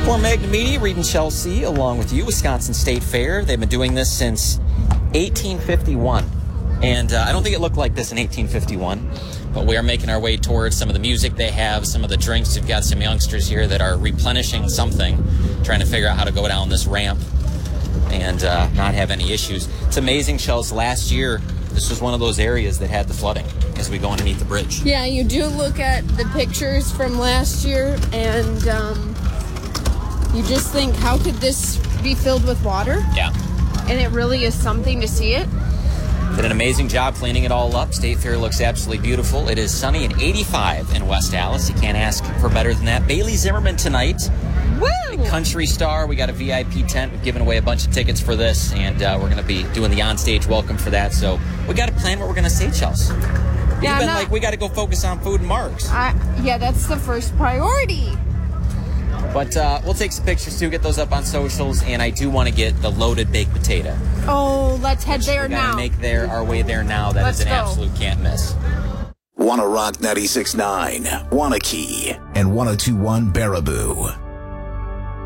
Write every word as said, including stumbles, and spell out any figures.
For Magna Media, Reed and Chelsea, along with you, Wisconsin State Fair. They've been doing this since eighteen fifty-one. And uh, I don't think it looked like this in eighteen fifty-one, but we are making our way towards some of the music they have, some of the drinks. We've got some youngsters here that are replenishing something, trying to figure out how to go down this ramp and uh, not have any issues. It's amazing, Chelsea. Last year, this was one of those areas that had the flooding as we go underneath the bridge. Yeah, you do look at the pictures from last year, and um, you just think, how could this be filled with water? Yeah. And it really is something to see it. Did an amazing job cleaning it all up. State Fair looks absolutely beautiful. It is sunny and eighty-five in West Allis. You can't ask for better than that. Bailey Zimmerman tonight. Woo! Country star. We got a V I P tent. We've given away a bunch of tickets for this, and uh, we're going to be doing the on-stage welcome for that. So we got to plan what we're going to say, Chelsea. You've Yeah, been not, like, we got to go focus on food and marks. I, yeah, that's the first priority. But uh, we'll take some pictures, too, get those up on socials, and I do want to get the loaded baked potato. Oh, let's head there we now. We got to make there our way there now. That Let's is an go. absolute can't miss. Wanna Rock ninety-six point nine, Wanakee, and one oh two point one Baraboo.